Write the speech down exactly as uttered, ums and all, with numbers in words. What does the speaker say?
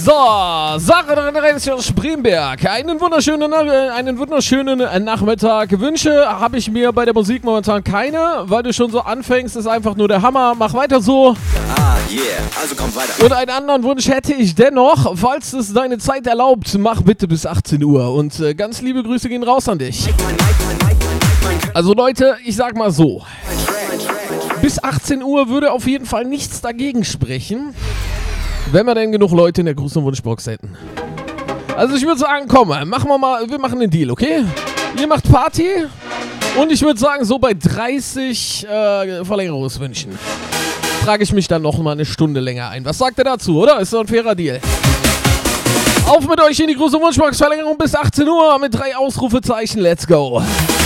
So, Sarah aus Bremberg. Einen wunderschönen, einen wunderschönen Nachmittag. Wünsche habe ich mir bei der Musik momentan keine, weil du schon so anfängst, ist einfach nur der Hammer. Mach weiter so. Ah, yeah, also komm weiter. Und einen anderen Wunsch hätte ich dennoch, falls es deine Zeit erlaubt, mach bitte bis achtzehn Uhr. Und äh, ganz liebe Grüße gehen raus an dich. Also Leute, ich sag mal so. Bis achtzehn Uhr würde auf jeden Fall nichts dagegen sprechen, wenn wir denn genug Leute in der Gruß- und Wunschbox hätten. Also ich würde sagen, komm, machen wir mal, wir machen den Deal, okay? Ihr macht Party und ich würde sagen, so bei dreißig äh, Verlängerungswünschen trage ich mich dann noch mal eine Stunde länger ein. Was sagt ihr dazu, oder? Ist doch ein fairer Deal. Auf mit euch in die Gruß- und Wunschbox Verlängerung bis achtzehn Uhr mit drei Ausrufezeichen. Let's go.